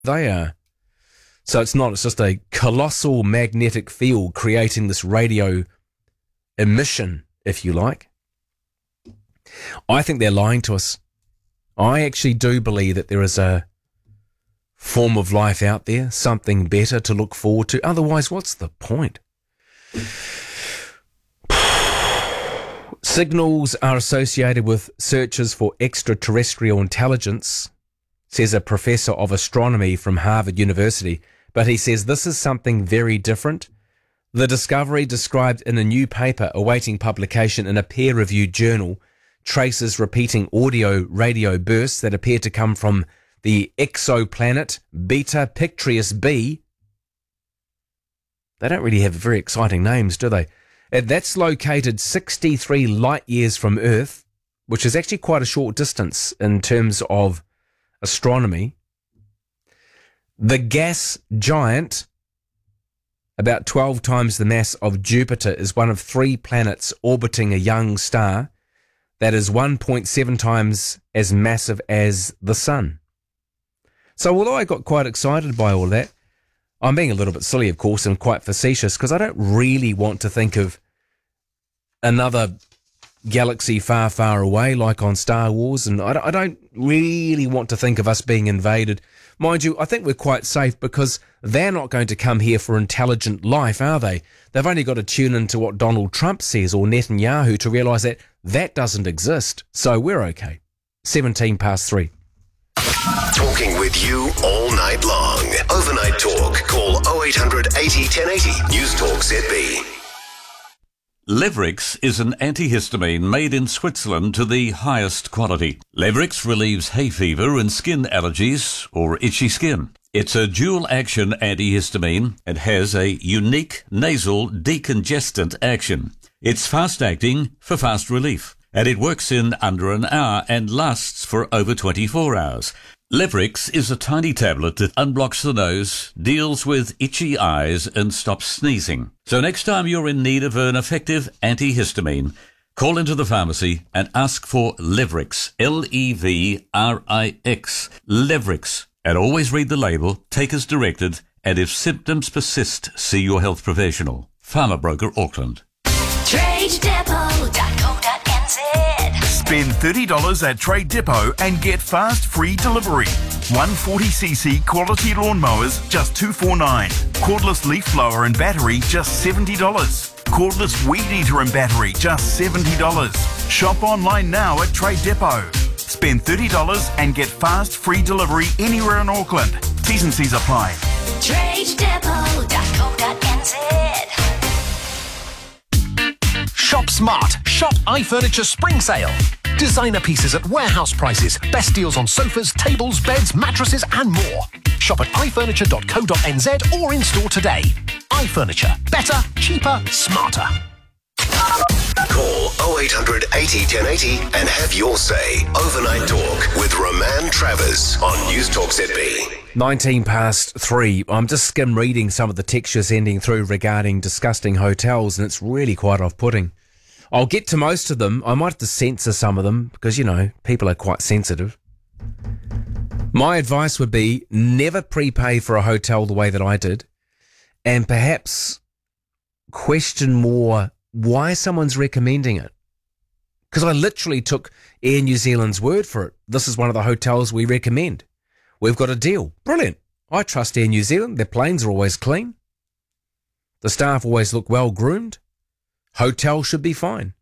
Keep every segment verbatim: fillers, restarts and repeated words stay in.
they are. So it's not, it's just a colossal magnetic field creating this radio emission, if you like. I think they're lying to us. I actually do believe that there is a form of life out there, something better to look forward to. Otherwise, what's the point? Signals are associated with searches for extraterrestrial intelligence, says a professor of astronomy from Harvard University. But he says this is something very different. The discovery, described in a new paper awaiting publication in a peer-reviewed journal, traces repeating audio radio bursts that appear to come from the exoplanet Beta Pictrius b. They don't really have very exciting names, do they? That's located sixty-three light years from Earth, which is actually quite a short distance in terms of astronomy. The gas giant, about twelve times the mass of Jupiter, is one of three planets orbiting a young star that is one point seven times as massive as the Sun. So although I got quite excited by all that, I'm being a little bit silly, of course, and quite facetious, because I don't really want to think of another galaxy far, far away, like on Star Wars, and I don't, I don't really want to think of us being invaded. Mind you, I think we're quite safe because they're not going to come here for intelligent life, are they? They've only got to tune into what Donald Trump says or Netanyahu to realise that that doesn't exist. So we're okay. seventeen past three. Talking with you all night long. Overnight Talk. Call oh eight hundred eighty ten eighty. News Talk Z B. Levrix is an antihistamine made in Switzerland to the highest quality. Levrix relieves hay fever and skin allergies or itchy skin. It's a dual-action antihistamine and has a unique nasal decongestant action. It's fast-acting for fast relief, and it works in under an hour and lasts for over twenty-four hours. Levrix is a tiny tablet that unblocks the nose, deals with itchy eyes, and stops sneezing. So next time you're in need of an effective antihistamine, call into the pharmacy and ask for Levrix, L E V R I X, Levrix. And always read the label, take as directed, and if symptoms persist, see your health professional. Pharma Broker Auckland. trade depot dot co dot n z. Spend thirty dollars at Trade Depot and get fast free delivery. one forty c c quality lawnmowers, just two forty-nine. Cordless leaf blower and battery, just seventy dollars. Cordless weed eater and battery, just seventy dollars. Shop online now at Trade Depot. Spend thirty dollars and get fast free delivery anywhere in Auckland. T's and C's apply. trade depot dot co dot n z. Shop smart. Shop iFurniture Spring Sale. Designer pieces at warehouse prices. Best deals on sofas, tables, beds, mattresses and more. Shop at i furniture dot co dot n z or in store today. iFurniture. Better, cheaper, smarter. Call oh eight hundred eighty ten eighty and have your say. Overnight Talk with Roman Travers on News Talk Z B. nineteen past three. I'm just skim reading some of the textures ending through regarding disgusting hotels, and it's really quite off-putting. I'll get to most of them. I might have to censor some of them because, you know, people are quite sensitive. My advice would be never prepay for a hotel the way that I did, and perhaps question more why someone's recommending it. Because I literally took Air New Zealand's word for it. This is one of the hotels we recommend. We've got a deal. Brilliant. I trust Air New Zealand. Their planes are always clean. The staff always look well groomed. Hotel should be fine.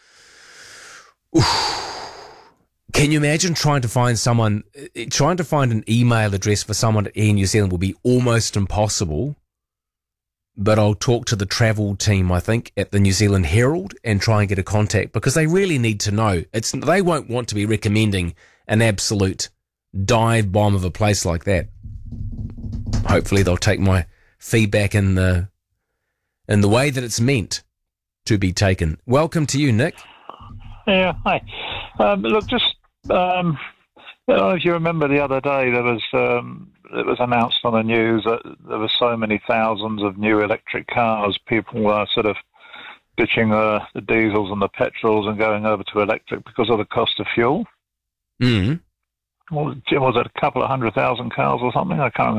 Oof. Can you imagine trying to find someone, trying to find an email address for someone at Air New Zealand will be almost impossible. But I'll talk to the travel team, I think, at the New Zealand Herald and try and get a contact because they really need to know. It's they won't want to be recommending an absolute dive bomb of a place like that. Hopefully they'll take my feedback in the in the way that it's meant to be taken. Welcome to you, Nick. Yeah, hi. Um, look, just um, I don't know if you remember the other day there was um, it was announced on the news that there were so many thousands of new electric cars. People were sort of ditching the, the diesels and the petrols and going over to electric because of the cost of fuel. Mm. Jim, was it a couple of hundred thousand cars or something? I can't remember.